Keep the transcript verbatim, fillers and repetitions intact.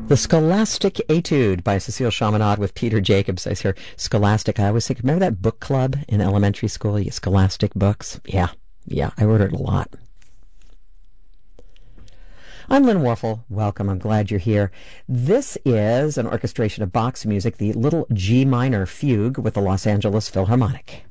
The Scholastic Etude by Cecile Chaminade with Peter Jacobs. I hear Scholastic. I always think, remember that book club in elementary school? You get Scholastic books? Yeah, yeah, I ordered a lot. I'm Lynn Warfel. Welcome. I'm glad you're here. This is an orchestration of Bach's music, the Little G Minor Fugue with the Los Angeles Philharmonic.